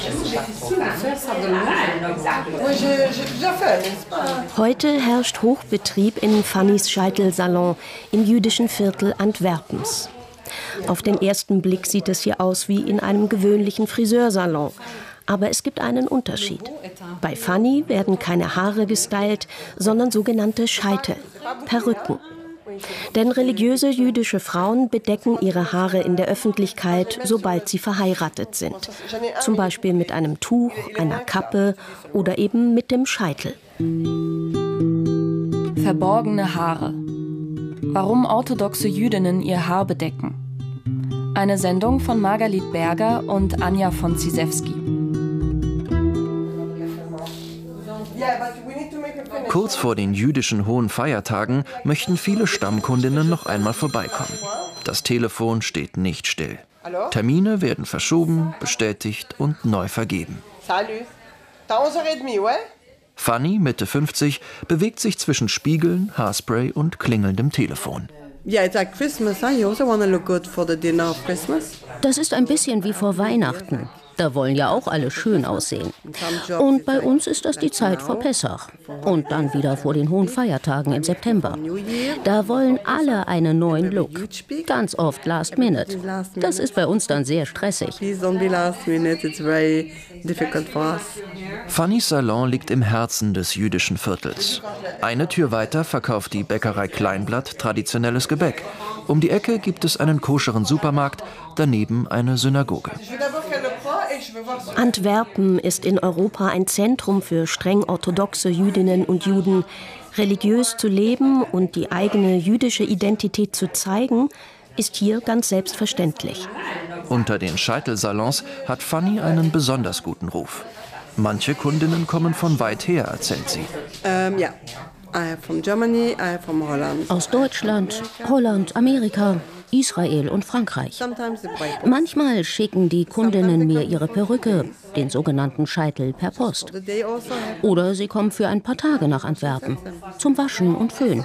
Heute herrscht Hochbetrieb in Fannys Scheitelsalon im jüdischen Viertel Antwerpens. Auf den ersten Blick sieht es hier aus wie in einem gewöhnlichen Friseursalon. Aber es gibt einen Unterschied. Bei Fanny werden keine Haare gestylt, sondern sogenannte Scheitel, Perücken. Denn religiöse jüdische Frauen bedecken ihre Haare in der Öffentlichkeit, sobald sie verheiratet sind. Zum Beispiel mit einem Tuch, einer Kappe oder eben mit dem Scheitel. Verborgene Haare. Warum orthodoxe Jüdinnen ihr Haar bedecken. Eine Sendung von Margalit Berger und Anja von Zizewski. Kurz vor den jüdischen hohen Feiertagen möchten viele Stammkundinnen noch einmal vorbeikommen. Das Telefon steht nicht still. Termine werden verschoben, bestätigt und neu vergeben. Fanny, Mitte 50, bewegt sich zwischen Spiegeln, Haarspray und klingelndem Telefon. Das ist ein bisschen wie vor Weihnachten. Da wollen ja auch alle schön aussehen. Und bei uns ist das die Zeit vor Pessach. Und dann wieder vor den hohen Feiertagen im September. Da wollen alle einen neuen Look. Ganz oft last minute. Das ist bei uns dann sehr stressig. Fannys Salon liegt im Herzen des jüdischen Viertels. Eine Tür weiter verkauft die Bäckerei Kleinblatt traditionelles Gebäck. Um die Ecke gibt es einen koscheren Supermarkt, daneben eine Synagoge. Antwerpen ist in Europa ein Zentrum für streng orthodoxe Jüdinnen und Juden. Religiös zu leben und die eigene jüdische Identität zu zeigen, ist hier ganz selbstverständlich. Unter den Scheitelsalons hat Fanny einen besonders guten Ruf. Manche Kundinnen kommen von weit her, erzählt sie. Ja. From Germany, from Holland. Aus Deutschland, Holland, Amerika, Israel und Frankreich. Manchmal schicken die Kundinnen mir ihre Perücke, den sogenannten Scheitel, per Post. Oder sie kommen für ein paar Tage nach Antwerpen, zum Waschen und Föhn.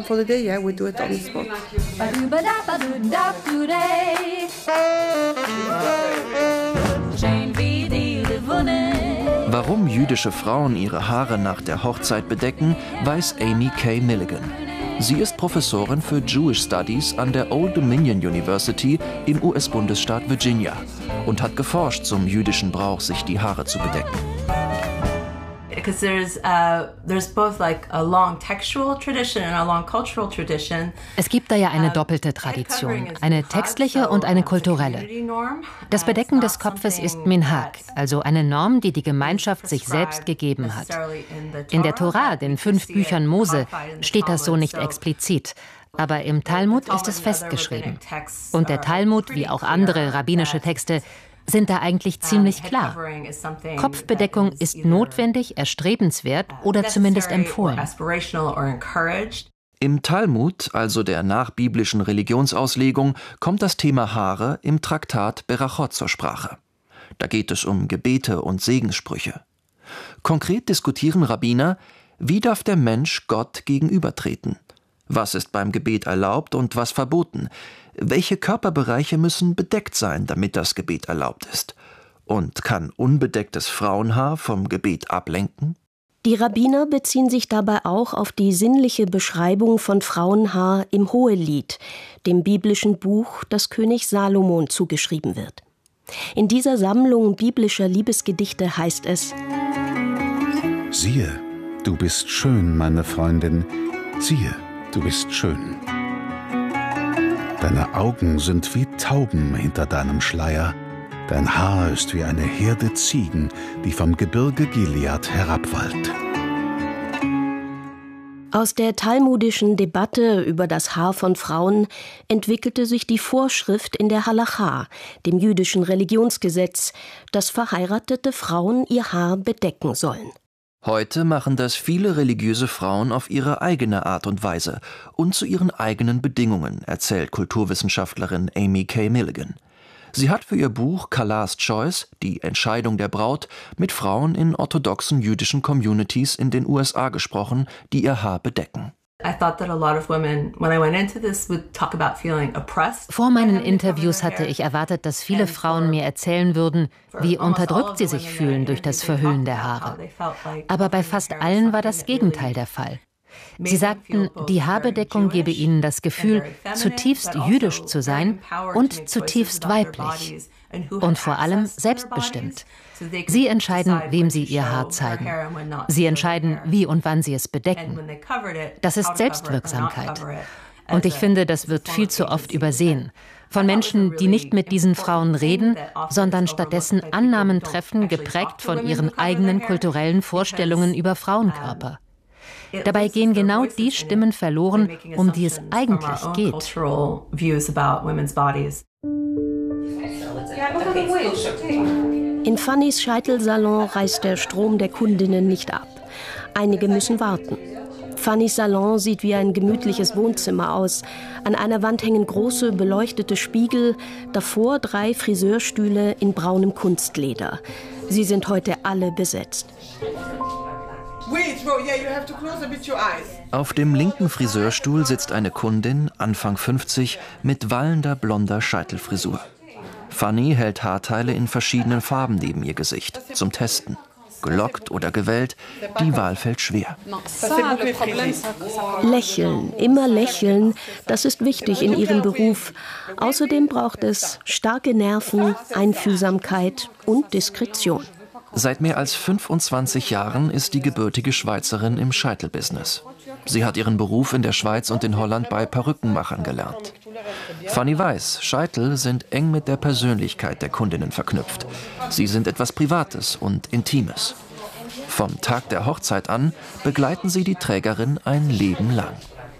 Warum jüdische Frauen ihre Haare nach der Hochzeit bedecken, weiß Amy K. Milligan. Sie ist Professorin für Jewish Studies an der Old Dominion University im US-Bundesstaat Virginia und hat geforscht zum jüdischen Brauch, sich die Haare zu bedecken. Es gibt da ja eine doppelte Tradition, eine textliche und eine kulturelle. Das Bedecken des Kopfes ist Minhag, also eine Norm, die die Gemeinschaft sich selbst gegeben hat. In der Tora, den 5 Büchern Mose, steht das so nicht explizit. Aber im Talmud ist es festgeschrieben. Und der Talmud, wie auch andere rabbinische Texte, sind da eigentlich ziemlich klar. Kopfbedeckung ist notwendig, erstrebenswert oder zumindest empfohlen. Im Talmud, also der nachbiblischen Religionsauslegung, kommt das Thema Haare im Traktat Berachot zur Sprache. Da geht es um Gebete und Segenssprüche. Konkret diskutieren Rabbiner, wie darf der Mensch Gott gegenübertreten? Was ist beim Gebet erlaubt und was verboten? Welche Körperbereiche müssen bedeckt sein, damit das Gebet erlaubt ist? Und kann unbedecktes Frauenhaar vom Gebet ablenken? Die Rabbiner beziehen sich dabei auch auf die sinnliche Beschreibung von Frauenhaar im Hohelied, dem biblischen Buch, das König Salomon zugeschrieben wird. In dieser Sammlung biblischer Liebesgedichte heißt es: Siehe, du bist schön, meine Freundin, siehe, du bist schön. Deine Augen sind wie Tauben hinter deinem Schleier, dein Haar ist wie eine Herde Ziegen, die vom Gebirge Gilead herabwallt. Aus der talmudischen Debatte über das Haar von Frauen entwickelte sich die Vorschrift in der Halacha, dem jüdischen Religionsgesetz, dass verheiratete Frauen ihr Haar bedecken sollen. Heute machen das viele religiöse Frauen auf ihre eigene Art und Weise und zu ihren eigenen Bedingungen, erzählt Kulturwissenschaftlerin Amy K. Milligan. Sie hat für ihr Buch Kala's Choice, die Entscheidung der Braut, mit Frauen in orthodoxen jüdischen Communities in den USA gesprochen, die ihr Haar bedecken. Vor meinen Interviews hatte ich erwartet, dass viele Frauen mir erzählen würden, wie unterdrückt sie sich fühlen durch das Verhüllen der Haare. Aber bei fast allen war das Gegenteil der Fall. Sie sagten, die Haarbedeckung gebe ihnen das Gefühl, zutiefst jüdisch zu sein und zutiefst weiblich. Und vor allem selbstbestimmt. Sie entscheiden, wem sie ihr Haar zeigen. Sie entscheiden, wie und wann sie es bedecken. Das ist Selbstwirksamkeit. Und ich finde, das wird viel zu oft übersehen. Von Menschen, die nicht mit diesen Frauen reden, sondern stattdessen Annahmen treffen, geprägt von ihren eigenen kulturellen Vorstellungen über Frauenkörper. Dabei gehen genau die Stimmen verloren, um die es eigentlich geht. In Fannys Scheitelsalon reißt der Strom der Kundinnen nicht ab. Einige müssen warten. Fannys Salon sieht wie ein gemütliches Wohnzimmer aus. An einer Wand hängen große, beleuchtete Spiegel, davor 3 Friseurstühle in braunem Kunstleder. Sie sind heute alle besetzt. Auf dem linken Friseurstuhl sitzt eine Kundin, Anfang 50, mit wallender blonder Scheitelfrisur. Fanny hält Haarteile in verschiedenen Farben neben ihr Gesicht, zum Testen. Gelockt oder gewellt, die Wahl fällt schwer. Lächeln, immer lächeln, das ist wichtig in ihrem Beruf. Außerdem braucht es starke Nerven, Einfühlsamkeit und Diskretion. Seit mehr als 25 Jahren ist die gebürtige Schweizerin im Scheitelbusiness. Sie hat ihren Beruf in der Schweiz und in Holland bei Perückenmachern gelernt. Fanny weiß, Scheitel sind eng mit der Persönlichkeit der Kundinnen verknüpft. Sie sind etwas Privates und Intimes. Vom Tag der Hochzeit an begleiten sie die Trägerin ein Leben lang.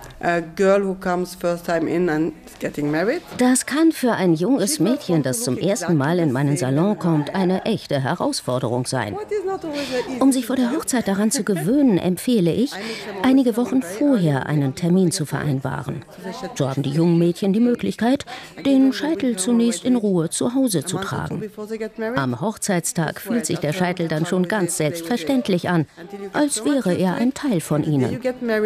Das kann für ein junges Mädchen, das zum ersten Mal in meinen Salon kommt, eine echte Herausforderung sein. Um sich vor der Hochzeit daran zu gewöhnen, empfehle ich, einige Wochen vorher einen Termin zu vereinbaren. So haben die jungen Mädchen die Möglichkeit, den Scheitel zunächst in Ruhe zu Hause zu tragen. Am Hochzeitstag fühlt sich der Scheitel dann schon ganz selbstverständlich an, als wäre er ein Teil von ihnen.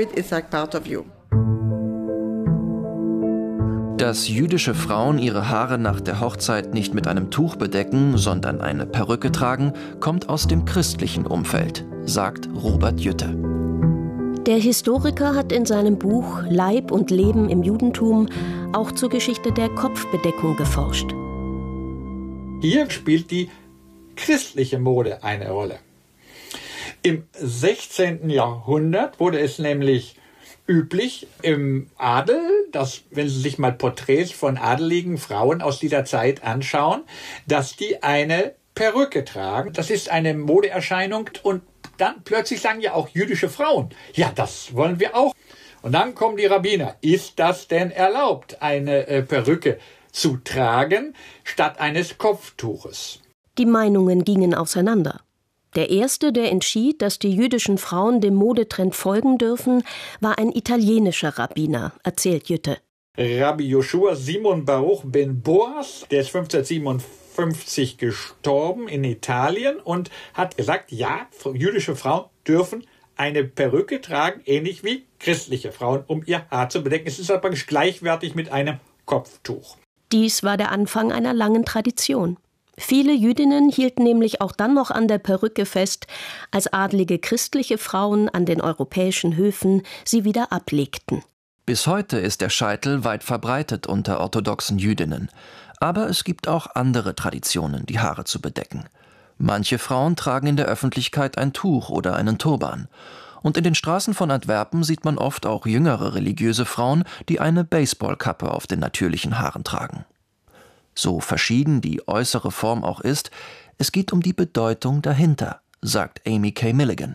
Dass jüdische Frauen ihre Haare nach der Hochzeit nicht mit einem Tuch bedecken, sondern eine Perücke tragen, kommt aus dem christlichen Umfeld, sagt Robert Jütte. Der Historiker hat in seinem Buch Leib und Leben im Judentum auch zur Geschichte der Kopfbedeckung geforscht. Hier spielt die christliche Mode eine Rolle. Im 16. Jahrhundert wurde es nämlich üblich im Adel, dass, wenn Sie sich mal Porträts von adeligen Frauen aus dieser Zeit anschauen, dass die eine Perücke tragen. Das ist eine Modeerscheinung und dann plötzlich sagen ja auch jüdische Frauen, ja, das wollen wir auch. Und dann kommen die Rabbiner, ist das denn erlaubt, eine Perücke zu tragen statt eines Kopftuches? Die Meinungen gingen auseinander. Der erste, der entschied, dass die jüdischen Frauen dem Modetrend folgen dürfen, war ein italienischer Rabbiner, erzählt Jütte. Rabbi Joshua Simon Baruch ben Boas, der ist 1557 gestorben in Italien und hat gesagt, ja, jüdische Frauen dürfen eine Perücke tragen, ähnlich wie christliche Frauen, um ihr Haar zu bedecken. Es ist aber gleichwertig mit einem Kopftuch. Dies war der Anfang einer langen Tradition. Viele Jüdinnen hielten nämlich auch dann noch an der Perücke fest, als adlige christliche Frauen an den europäischen Höfen sie wieder ablegten. Bis heute ist der Scheitel weit verbreitet unter orthodoxen Jüdinnen. Aber es gibt auch andere Traditionen, die Haare zu bedecken. Manche Frauen tragen in der Öffentlichkeit ein Tuch oder einen Turban. Und in den Straßen von Antwerpen sieht man oft auch jüngere religiöse Frauen, die eine Baseballkappe auf den natürlichen Haaren tragen. So verschieden die äußere Form auch ist, es geht um die Bedeutung dahinter, sagt Amy K. Milligan.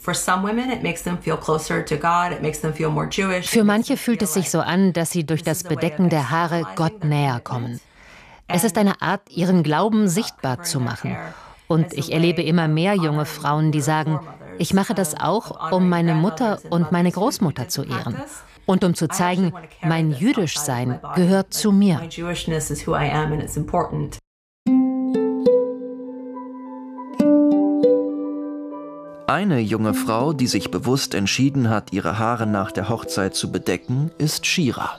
Für manche fühlt es sich so an, dass sie durch das Bedecken der Haare Gott näher kommen. Es ist eine Art, ihren Glauben sichtbar zu machen. Und ich erlebe immer mehr junge Frauen, die sagen, ich mache das auch, um meine Mutter und meine Großmutter zu ehren. Und um zu zeigen, mein Jüdischsein gehört zu mir. Eine junge Frau, die sich bewusst entschieden hat, ihre Haare nach der Hochzeit zu bedecken, ist Shira.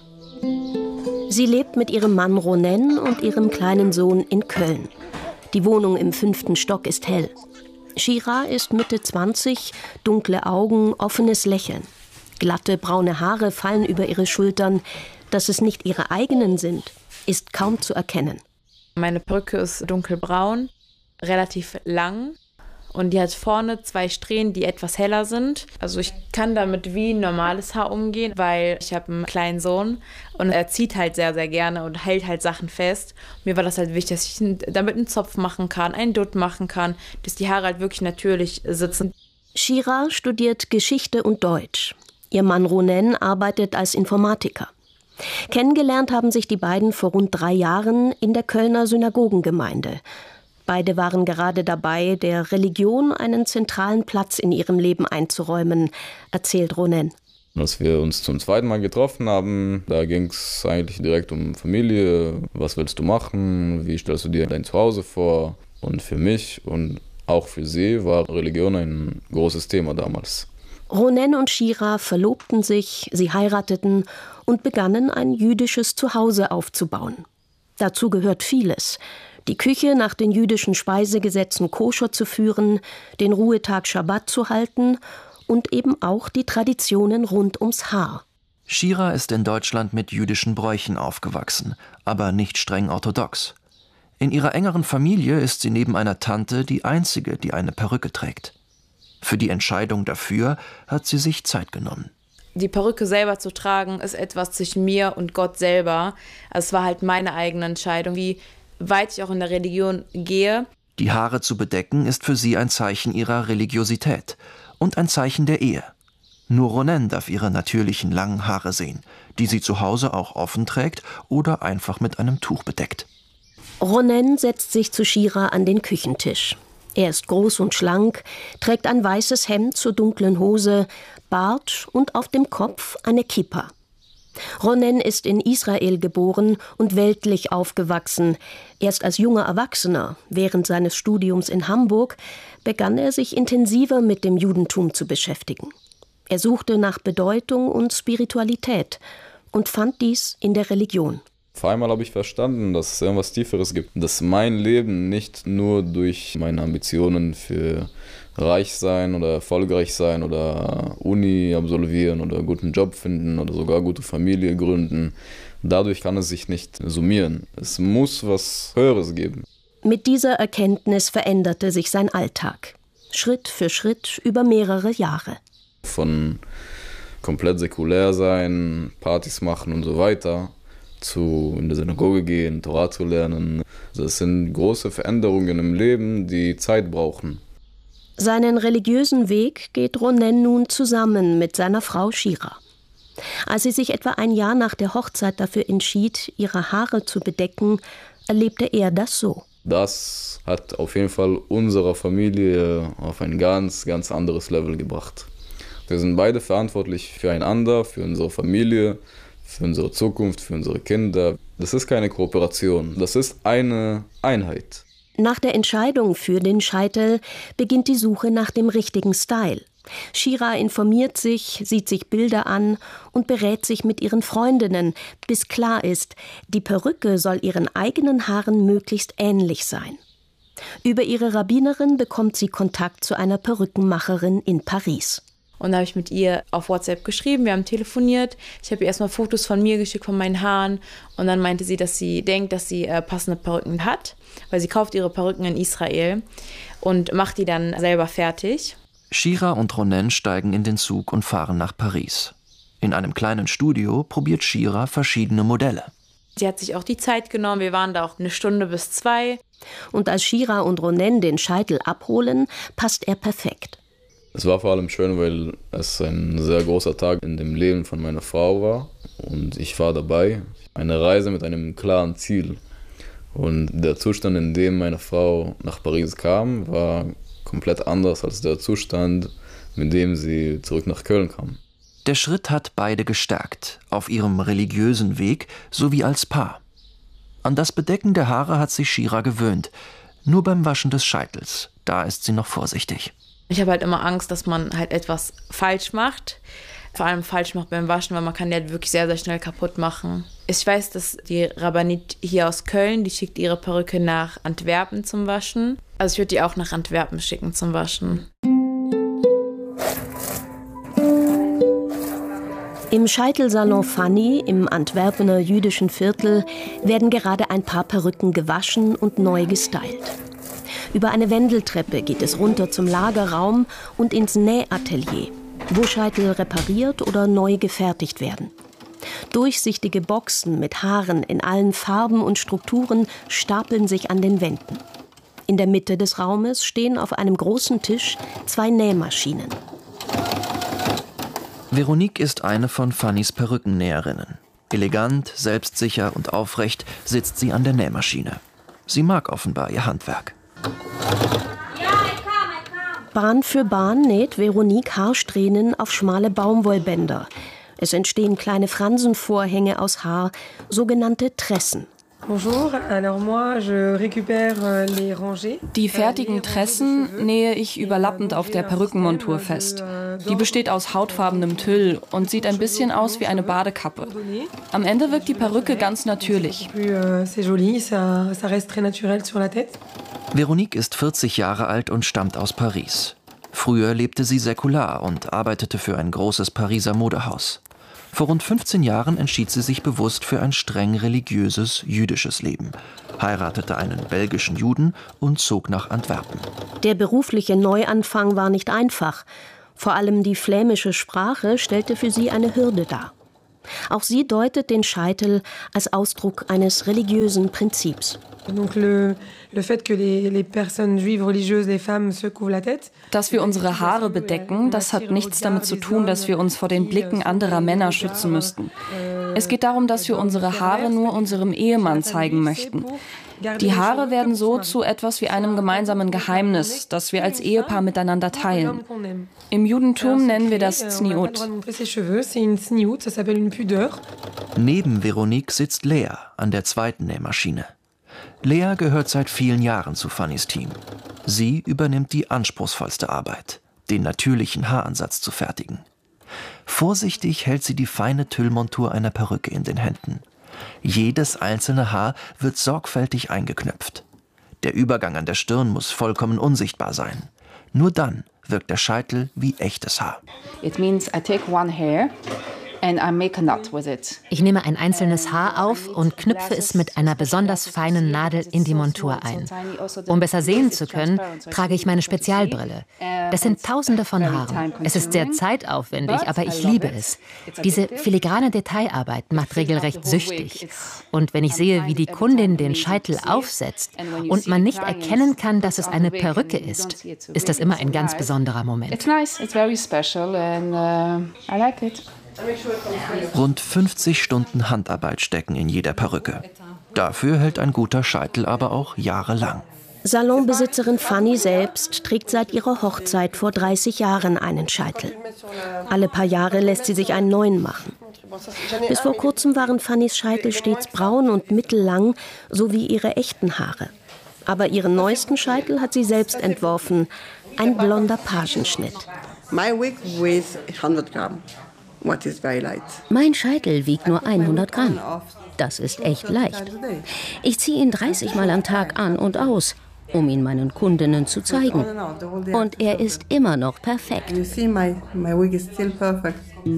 Sie lebt mit ihrem Mann Ronen und ihrem kleinen Sohn in Köln. Die Wohnung im 5. Stock ist hell. Shira ist Mitte 20, dunkle Augen, offenes Lächeln. Glatte braune Haare fallen über ihre Schultern. Dass es nicht ihre eigenen sind, ist kaum zu erkennen. Meine Perücke ist dunkelbraun, relativ lang. Und die hat vorne 2 Strähnen, die etwas heller sind. Also ich kann damit wie ein normales Haar umgehen, weil ich habe einen kleinen Sohn und er zieht halt sehr, sehr gerne und hält halt Sachen fest. Mir war das halt wichtig, dass ich damit einen Zopf machen kann, einen Dutt machen kann, dass die Haare halt wirklich natürlich sitzen. Shira studiert Geschichte und Deutsch. Ihr Mann Ronen arbeitet als Informatiker. Kennengelernt haben sich die beiden vor rund 3 Jahren in der Kölner Synagogengemeinde. Beide waren gerade dabei, der Religion einen zentralen Platz in ihrem Leben einzuräumen, erzählt Ronen. Als wir uns zum 2. Mal getroffen haben, da ging es eigentlich direkt um Familie. Was willst du machen? Wie stellst du dir dein Zuhause vor? Und für mich und auch für sie war Religion ein großes Thema damals. Ronen und Shira verlobten sich, sie heirateten und begannen ein jüdisches Zuhause aufzubauen. Dazu gehört vieles. Die Küche nach den jüdischen Speisegesetzen koscher zu führen, den Ruhetag Schabbat zu halten und eben auch die Traditionen rund ums Haar. Shira ist in Deutschland mit jüdischen Bräuchen aufgewachsen, aber nicht streng orthodox. In ihrer engeren Familie ist sie neben einer Tante die einzige, die eine Perücke trägt. Für die Entscheidung dafür hat sie sich Zeit genommen. Die Perücke selber zu tragen, ist etwas zwischen mir und Gott selber. Also es war halt meine eigene Entscheidung, wie weit ich auch in der Religion gehe. Die Haare zu bedecken ist für sie ein Zeichen ihrer Religiosität und ein Zeichen der Ehe. Nur Ronen darf ihre natürlichen langen Haare sehen, die sie zu Hause auch offen trägt oder einfach mit einem Tuch bedeckt. Ronen setzt sich zu Shira an den Küchentisch. Er ist groß und schlank, trägt ein weißes Hemd zur dunklen Hose, Bart und auf dem Kopf eine Kippa. Ronen ist in Israel geboren und weltlich aufgewachsen. Erst als junger Erwachsener, während seines Studiums in Hamburg, begann er sich intensiver mit dem Judentum zu beschäftigen. Er suchte nach Bedeutung und Spiritualität und fand dies in der Religion. Auf einmal habe ich verstanden, dass es irgendwas Tieferes gibt, dass mein Leben nicht nur durch meine Ambitionen für reich sein oder erfolgreich sein oder Uni absolvieren oder guten Job finden oder sogar gute Familie gründen, dadurch kann es sich nicht summieren. Es muss was Höheres geben. Mit dieser Erkenntnis veränderte sich sein Alltag. Schritt für Schritt über mehrere Jahre. Von komplett säkulär sein, Partys machen und so weiter, zu in der Synagoge gehen, Torah zu lernen. Das sind große Veränderungen im Leben, die Zeit brauchen. Seinen religiösen Weg geht Ronen nun zusammen mit seiner Frau Shira. Als sie sich etwa ein Jahr nach der Hochzeit dafür entschied, ihre Haare zu bedecken, erlebte er das so. Das hat auf jeden Fall unsere Familie auf ein ganz, ganz anderes Level gebracht. Wir sind beide verantwortlich füreinander, für unsere Familie, für unsere Zukunft, für unsere Kinder. Das ist keine Kooperation, das ist eine Einheit. Nach der Entscheidung für den Scheitel beginnt die Suche nach dem richtigen Style. Shira informiert sich, sieht sich Bilder an und berät sich mit ihren Freundinnen, bis klar ist, die Perücke soll ihren eigenen Haaren möglichst ähnlich sein. Über ihre Rabbinerin bekommt sie Kontakt zu einer Perückenmacherin in Paris. Und da habe ich mit ihr auf WhatsApp geschrieben, wir haben telefoniert. Ich habe ihr erstmal Fotos von mir geschickt, von meinen Haaren. Und dann meinte sie, dass sie denkt, dass sie passende Perücken hat, weil sie kauft ihre Perücken in Israel und macht die dann selber fertig. Shira und Ronen steigen in den Zug und fahren nach Paris. In einem kleinen Studio probiert Shira verschiedene Modelle. Sie hat sich auch die Zeit genommen, wir waren da auch 1 Stunde bis 2. Und als Shira und Ronen den Scheitel abholen, passt er perfekt. Es war vor allem schön, weil es ein sehr großer Tag in dem Leben von meiner Frau war und ich war dabei. Eine Reise mit einem klaren Ziel. Und der Zustand, in dem meine Frau nach Paris kam, war komplett anders als der Zustand, mit dem sie zurück nach Köln kam. Der Schritt hat beide gestärkt, auf ihrem religiösen Weg sowie als Paar. An das Bedecken der Haare hat sich Shira gewöhnt, nur beim Waschen des Scheitels, da ist sie noch vorsichtig. Ich habe halt immer Angst, dass man halt etwas falsch macht. Vor allem falsch macht beim Waschen, weil man kann die halt wirklich sehr, sehr schnell kaputt machen. Ich weiß, dass die Rabbinit hier aus Köln, die schickt ihre Perücke nach Antwerpen zum Waschen. Also ich würde die auch nach Antwerpen schicken zum Waschen. Im Scheitelsalon Fanny im Antwerpener jüdischen Viertel werden gerade ein paar Perücken gewaschen und neu gestylt. Über eine Wendeltreppe geht es runter zum Lagerraum und ins Nähatelier, wo Scheitel repariert oder neu gefertigt werden. Durchsichtige Boxen mit Haaren in allen Farben und Strukturen stapeln sich an den Wänden. In der Mitte des Raumes stehen auf einem großen Tisch 2 Nähmaschinen. Veronique ist eine von Fannys Perückennäherinnen. Elegant, selbstsicher und aufrecht sitzt sie an der Nähmaschine. Sie mag offenbar ihr Handwerk. Bahn für Bahn näht Veronique Haarsträhnen auf schmale Baumwollbänder. Es entstehen kleine Fransenvorhänge aus Haar, sogenannte Tressen. Die fertigen Tressen nähe ich überlappend auf der Perückenmontur fest. Die besteht aus hautfarbenem Tüll und sieht ein bisschen aus wie eine Badekappe. Am Ende wirkt die Perücke ganz natürlich. Veronique ist 40 Jahre alt und stammt aus Paris. Früher lebte sie säkular und arbeitete für ein großes Pariser Modehaus. Vor rund 15 Jahren entschied sie sich bewusst für ein streng religiöses, jüdisches Leben, heiratete einen belgischen Juden und zog nach Antwerpen. Der berufliche Neuanfang war nicht einfach. Vor allem die flämische Sprache stellte für sie eine Hürde dar. Auch sie deutet den Scheitel als Ausdruck eines religiösen Prinzips. Dass wir unsere Haare bedecken, das hat nichts damit zu tun, dass wir uns vor den Blicken anderer Männer schützen müssten. Es geht darum, dass wir unsere Haare nur unserem Ehemann zeigen möchten. Die Haare werden so zu etwas wie einem gemeinsamen Geheimnis, das wir als Ehepaar miteinander teilen. Im Judentum nennen wir das Zniut. Neben Veronique sitzt Lea an der zweiten Nähmaschine. Lea gehört seit vielen Jahren zu Fannys Team. Sie übernimmt die anspruchsvollste Arbeit, den natürlichen Haaransatz zu fertigen. Vorsichtig hält sie die feine Tüllmontur einer Perücke in den Händen. Jedes einzelne Haar wird sorgfältig eingeknöpft. Der Übergang an der Stirn muss vollkommen unsichtbar sein. Nur dann wirkt der Scheitel wie echtes Haar. It means I take one hair and I make a knot with it. Ich nehme ein einzelnes Haar auf und knüpfe es mit einer besonders feinen Nadel in die Montur ein. Um besser sehen zu können, trage ich meine Spezialbrille. Das sind Tausende von Haaren. Es ist sehr zeitaufwendig, aber ich liebe es. Diese filigrane Detailarbeit macht regelrecht süchtig. Und wenn ich sehe, wie die Kundin den Scheitel aufsetzt und man nicht erkennen kann, dass es eine Perücke ist, ist das immer ein ganz besonderer Moment. It's nice, it's very special and I like it. Rund 50 Stunden Handarbeit stecken in jeder Perücke. Dafür hält ein guter Scheitel aber auch jahrelang. Salonbesitzerin Fanny selbst trägt seit ihrer Hochzeit vor 30 Jahren einen Scheitel. Alle paar Jahre lässt sie sich einen neuen machen. Bis vor kurzem waren Fannys Scheitel stets braun und mittellang, so wie ihre echten Haare. Aber ihren neuesten Scheitel hat sie selbst entworfen, ein blonder Pagenschnitt. My wig weighs 100 Gramm. What is very light. Mein Scheitel wiegt nur 100 Gramm. Das ist echt leicht. Ich ziehe ihn 30 Mal am Tag an und aus, um ihn meinen Kundinnen zu zeigen. Und er ist immer noch perfekt. You see, my wig is still perfect.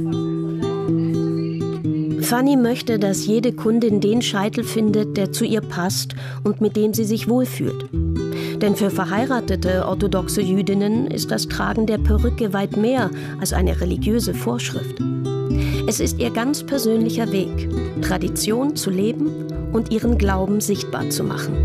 Fanny möchte, dass jede Kundin den Scheitel findet, der zu ihr passt und mit dem sie sich wohlfühlt. Denn für verheiratete orthodoxe Jüdinnen ist das Tragen der Perücke weit mehr als eine religiöse Vorschrift. Es ist ihr ganz persönlicher Weg, Tradition zu leben und ihren Glauben sichtbar zu machen.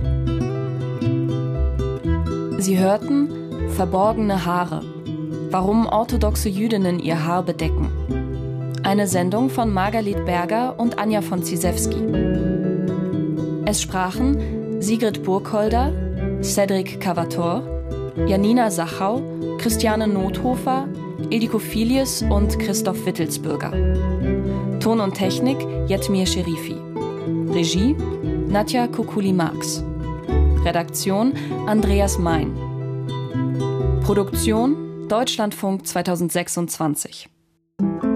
Sie hörten Verborgene Haare. Warum orthodoxe Jüdinnen ihr Haar bedecken. Eine Sendung von Margalit Berger und Anja von Ziesewski. Es sprachen Sigrid Burkholder, Cedric Cavator, Janina Sachau, Christiane Nothofer, Ildiko Filius und Christoph Wittelsbürger. Ton und Technik Jetmir Sherifi. Regie Nadja Kukuli-Marx. Redaktion Andreas Mein. Produktion Deutschlandfunk 2026.